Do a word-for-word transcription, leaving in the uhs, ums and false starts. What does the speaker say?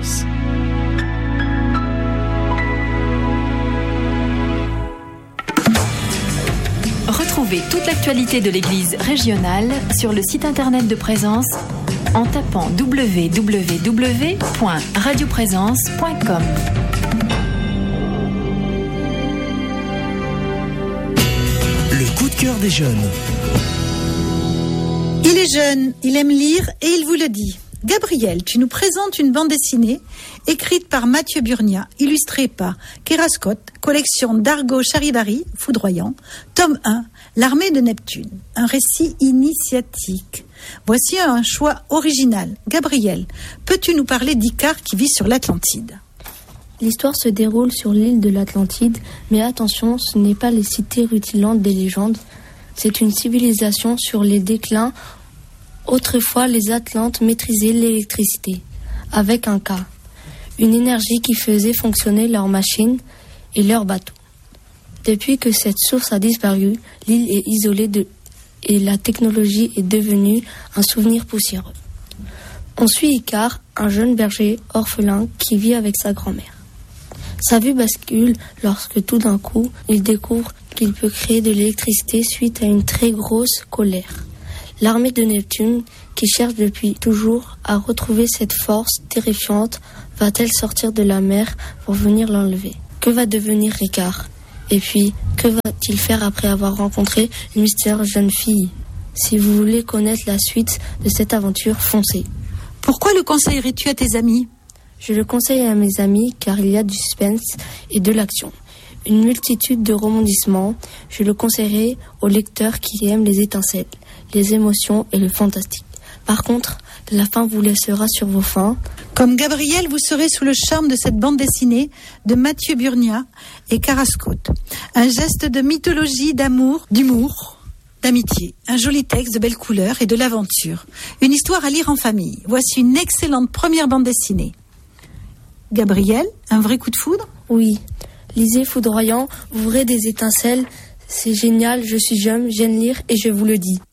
Présence. Retrouvez toute l'actualité de l'Église régionale sur le site internet de Présence en tapant w w w point radio présence point com. Le coup de cœur des jeunes. Il est jeune, il aime lire et il vous le dit. Gabriel, tu nous présentes une bande dessinée écrite par Mathieu Burnia, illustrée par Kera Scott, collection d'Argo Charivari, foudroyant, tome un, L'armée de Neptune, un récit initiatique. Voici un choix original. Gabriel, peux-tu nous parler d'Icare qui vit sur l'Atlantide ? L'histoire se déroule sur l'île de l'Atlantide, mais attention, ce n'est pas les cités rutilantes des légendes, c'est une civilisation sur les déclins. Autrefois, les Atlantes maîtrisaient l'électricité, avec un K, une énergie qui faisait fonctionner leurs machines et leurs bateaux. Depuis que cette source a disparu, l'île est isolée de... et la technologie est devenue un souvenir poussiéreux. On suit Icare, un jeune berger orphelin qui vit avec sa grand-mère. Sa vue bascule lorsque tout d'un coup, il découvre qu'il peut créer de l'électricité suite à une très grosse colère. L'armée de Neptune, qui cherche depuis toujours à retrouver cette force terrifiante, va-t-elle sortir de la mer pour venir l'enlever ? Que va devenir Ricard ? Et puis, que va-t-il faire après avoir rencontré une mystérieuse jeune fille ? Si vous voulez connaître la suite de cette aventure, foncez. Pourquoi le conseillerais-tu à tes amis ? Je le conseille à mes amis car il y a du suspense et de l'action. Une multitude de rebondissements. Je le conseillerais aux lecteurs qui aiment les étincelles, les émotions et le fantastique. Par contre, la fin vous laissera sur vos fins. Comme Gabriel, vous serez sous le charme de cette bande dessinée de Mathieu Burnia et Kera Scott. Un geste de mythologie, d'amour, d'humour, d'amitié. Un joli texte de belles couleurs et de l'aventure. Une histoire à lire en famille. Voici une excellente première bande dessinée. Gabriel, un vrai coup de foudre ? Oui. Lisez Foudroyant, vous verrez des étincelles. C'est génial, je suis jeune, j'aime lire et je vous le dis.